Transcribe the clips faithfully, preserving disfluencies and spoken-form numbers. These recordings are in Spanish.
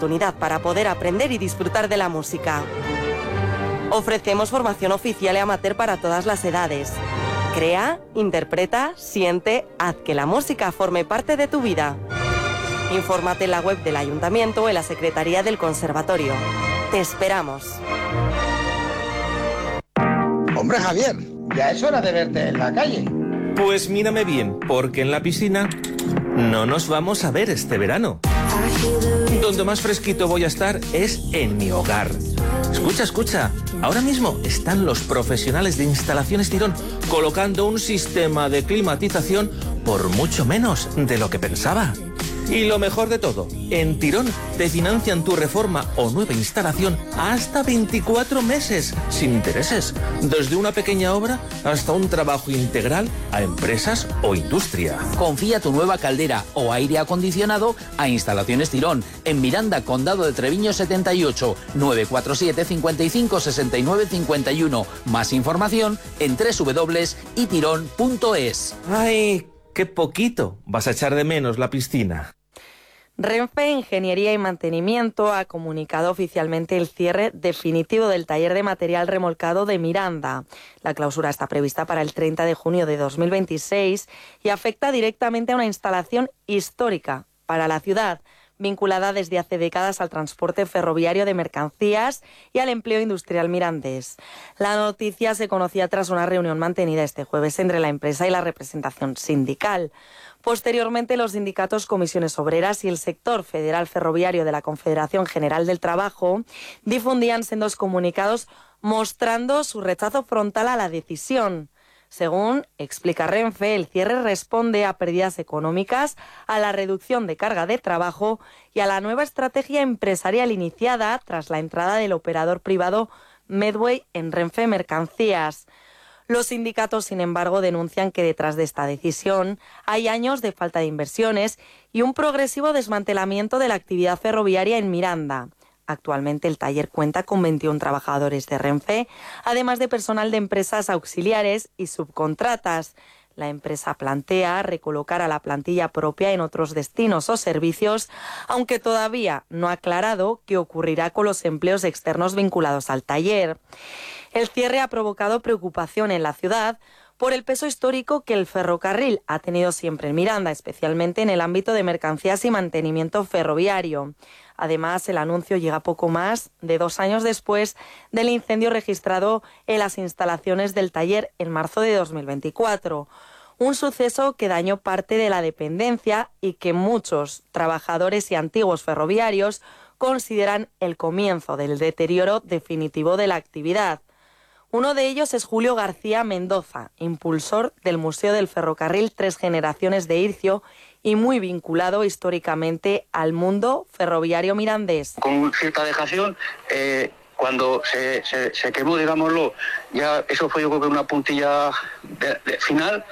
oportunidad para poder aprender y disfrutar de la música. Ofrecemos formación oficial y amateur para todas las edades. Crea, interpreta, siente, haz que la música forme parte de tu vida. Infórmate en la web del Ayuntamiento o en la Secretaría del Conservatorio. Te esperamos. Hombre, Javier, ya es hora de verte en la calle. Pues mírame bien, porque en la piscina no nos vamos a ver este verano. Donde más fresquito voy a estar es en mi hogar. Escucha, escucha, ahora mismo están los profesionales de Instalaciones Tirón colocando un sistema de climatización por mucho menos de lo que pensaba. Y lo mejor de todo, en Tirón te financian tu reforma o nueva instalación hasta veinticuatro meses, sin intereses, desde una pequeña obra hasta un trabajo integral a empresas o industria. Confía tu nueva caldera o aire acondicionado a Instalaciones Tirón, en Miranda, Condado de Treviño setenta y ocho, nueve cuatro siete, cinco cinco, seis nueve cinco uno. Más información en doble u doble u doble u punto itirón punto es. ¡Ay! ¡Qué poquito vas a echar de menos la piscina! Renfe Ingeniería y Mantenimiento ha comunicado oficialmente el cierre definitivo del taller de material remolcado de Miranda. La clausura está prevista para el treinta de junio de dos mil veintiséis y afecta directamente a una instalación histórica para la ciudad, vinculada desde hace décadas al transporte ferroviario de mercancías y al empleo industrial mirandés. La noticia se conocía tras una reunión mantenida este jueves entre la empresa y la representación sindical. Posteriormente, los sindicatos Comisiones Obreras y el sector federal ferroviario de la Confederación General del Trabajo difundían sendos comunicados mostrando su rechazo frontal a la decisión. Según explica Renfe, el cierre responde a pérdidas económicas, a la reducción de carga de trabajo y a la nueva estrategia empresarial iniciada tras la entrada del operador privado Medway en Renfe Mercancías. Los sindicatos, sin embargo, denuncian que detrás de esta decisión hay años de falta de inversiones y un progresivo desmantelamiento de la actividad ferroviaria en Miranda. Actualmente el taller cuenta con veintiún trabajadores de Renfe, además de personal de empresas auxiliares y subcontratas. La empresa plantea recolocar a la plantilla propia en otros destinos o servicios, aunque todavía no ha aclarado qué ocurrirá con los empleos externos vinculados al taller. El cierre ha provocado preocupación en la ciudad por el peso histórico que el ferrocarril ha tenido siempre en Miranda, especialmente en el ámbito de mercancías y mantenimiento ferroviario. Además, el anuncio llega poco más de dos años después del incendio registrado en las instalaciones del taller en marzo de dos mil veinticuatro. Un suceso que dañó parte de la dependencia y que muchos trabajadores y antiguos ferroviarios consideran el comienzo del deterioro definitivo de la actividad. Uno de ellos es Julio García Mendoza, impulsor del Museo del Ferrocarril Tres Generaciones de Ircio y muy vinculado históricamente al mundo ferroviario mirandés. Con cierta dejación, eh, cuando se, se, se quemó, digámoslo, ya eso fue yo creo que una puntilla de, de final.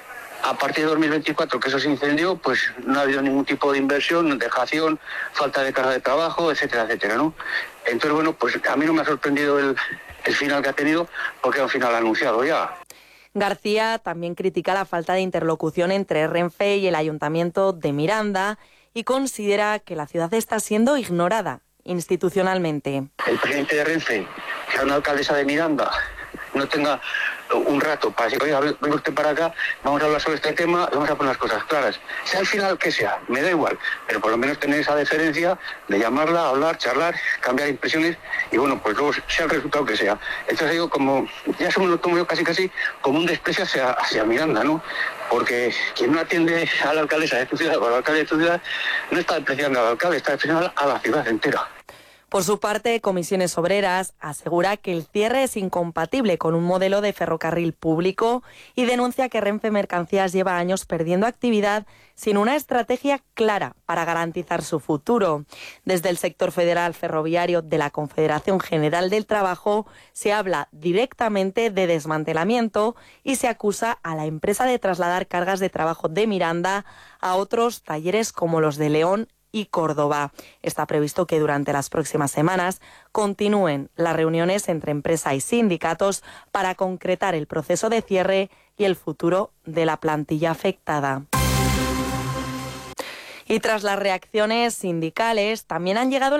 A partir de dos mil veinticuatro, que eso se incendió, pues no ha habido ningún tipo de inversión, dejación, falta de carga de trabajo, etcétera, etcétera, ¿no? Entonces, bueno, pues a mí no me ha sorprendido el, el final que ha tenido, porque es un final anunciado ya. García también critica la falta de interlocución entre Renfe y el Ayuntamiento de Miranda y considera que la ciudad está siendo ignorada institucionalmente. El presidente de Renfe, que es una alcaldesa de Miranda, no tenga un rato para decir, oiga, venga usted para acá, vamos a hablar sobre este tema, vamos a poner las cosas claras. Sea al final que sea, me da igual, pero por lo menos tener esa deferencia de llamarla, hablar, charlar, cambiar impresiones y bueno, pues luego sea el resultado que sea. Entonces digo, como ya se me lo tomo yo casi casi como un desprecio hacia, hacia Miranda, ¿no? Porque quien no atiende a la alcaldesa de tu ciudad o al alcalde de tu ciudad no está despreciando al alcalde, está despreciando a la ciudad entera. Por su parte, Comisiones Obreras asegura que el cierre es incompatible con un modelo de ferrocarril público y denuncia que Renfe Mercancías lleva años perdiendo actividad sin una estrategia clara para garantizar su futuro. Desde el sector federal ferroviario de la Confederación General del Trabajo se habla directamente de desmantelamiento y se acusa a la empresa de trasladar cargas de trabajo de Miranda a otros talleres como los de León y Córdoba. Está previsto que durante las próximas semanas continúen las reuniones entre empresa y sindicatos para concretar el proceso de cierre y el futuro de la plantilla afectada. Y tras las reacciones sindicales, también han llegado